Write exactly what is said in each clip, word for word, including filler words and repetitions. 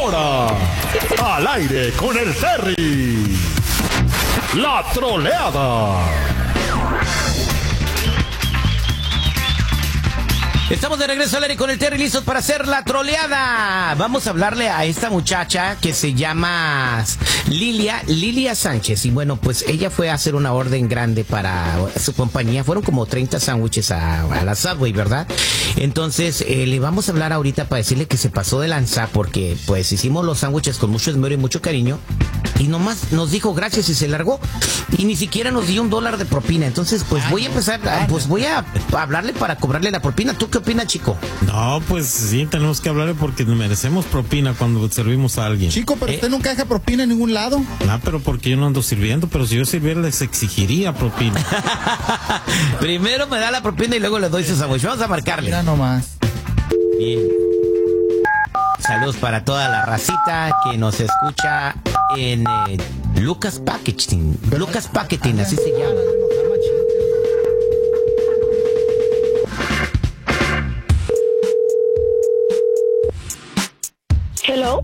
ahora, al aire con el Terry, la troleada. Estamos de regreso al aire con el Terry, listos para hacer la troleada. Vamos a hablarle a esta muchacha que se llama Lilia, Lilia Sánchez. Y bueno, pues ella fue a hacer una orden grande para su compañía. Fueron como treinta sándwiches a, a la Subway, ¿verdad? Entonces, eh, le vamos a hablar ahorita para decirle que se pasó de lanza porque pues hicimos los sándwiches con mucho esmero y mucho cariño. Y nomás nos dijo gracias y se largó. Y ni siquiera nos dio un dólar de propina. Entonces, pues voy a empezar, pues voy a hablarle para cobrarle la propina. ¿Tú qué opinas, chico? No, pues sí, tenemos que hablarle porque merecemos propina cuando servimos a alguien. Chico, pero Eh. usted nunca deja propina en ningún lado. Ah, pero porque yo no ando sirviendo, pero si yo sirviera les exigiría propina. Primero me da la propina y luego le doy su sándwich. Vamos a marcarle. Mira nomás. Bien. Saludos para toda la racita que nos escucha en eh, Lucas Packaging. Lucas Packaging, así se llama. Hello.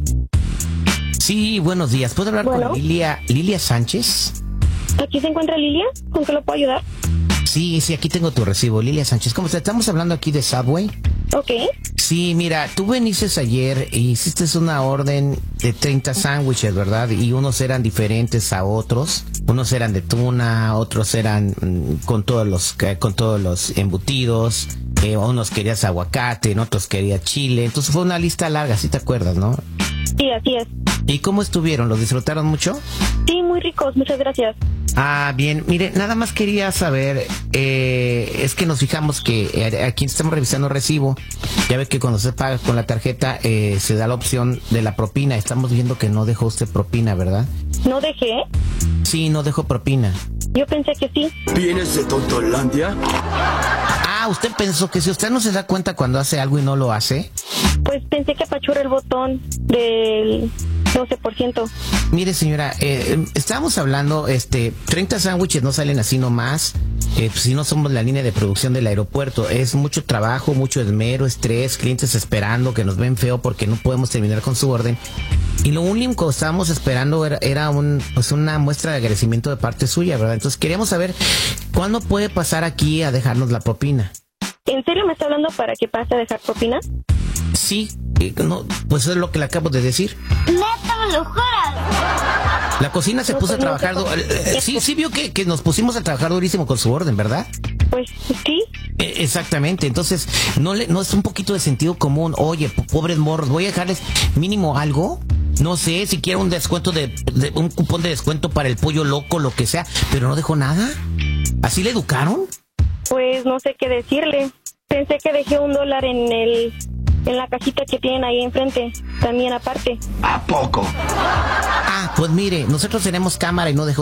Sí, buenos días. ¿Puedo hablar Bueno. con Lilia, Lilia Sánchez? ¿Aquí se encuentra Lilia? ¿Con qué lo puedo ayudar? Sí, sí, aquí tengo tu recibo. Lilia Sánchez, ¿cómo estás? Estamos hablando aquí de Subway. Ok. Sí, mira, tú viniste ayer y hiciste una orden de treinta sándwiches, ¿verdad? Y unos eran diferentes a otros. Unos eran de tuna, otros eran mm, con todos los eh, con todos los embutidos. Eh, unos querías aguacate, en otros querías chile. Entonces fue una lista larga, ¿sí te acuerdas, no? Sí, así es. ¿Y cómo estuvieron? ¿Los disfrutaron mucho? Sí, muy ricos, muchas gracias. Ah, bien, mire, nada más quería saber, eh, es que nos fijamos que eh, aquí estamos revisando el recibo, ya ve que cuando se paga con la tarjeta eh, se da la opción de la propina, estamos viendo que no dejó usted propina, ¿verdad? ¿No dejé? Sí, no dejó propina. Yo pensé que sí. ¿Vienes de Tontolandia? Ah, usted pensó que si usted no se da cuenta cuando hace algo y no lo hace. Pues pensé que apachurra el botón del doce por ciento. Mire, señora, eh, estábamos hablando, este, treinta sándwiches no salen así nomás, eh, pues, si no somos la línea de producción del aeropuerto, es mucho trabajo, mucho esmero, estrés, clientes esperando que nos ven feo porque no podemos terminar con su orden. Y lo único que estábamos esperando era, era un, pues una muestra de agradecimiento de parte suya, ¿verdad? Entonces queríamos saber cuándo puede pasar aquí a dejarnos la propina. ¿En serio me está hablando para que pase a dejar propina? Sí, eh, no, pues es lo que le acabo de decir. ¡Neta, me lo juras! La cocina se No, puso a pues no, trabajar, no, du- eh, sí, sí vio que, que nos pusimos a trabajar durísimo con su orden, ¿verdad? Pues sí. Eh, Exactamente, entonces no le, no es un poquito de sentido común. Oye, po- pobres morros, voy a dejarles mínimo algo. No sé, si quiero un descuento de, de un cupón de descuento para el pollo loco, lo que sea, pero no dejó nada. ¿Así le educaron? Pues no sé qué decirle. Pensé que dejé un dólar en el en la cajita que tienen ahí enfrente, también aparte. ¿A poco? Ah, pues mire, nosotros tenemos cámara y no dejó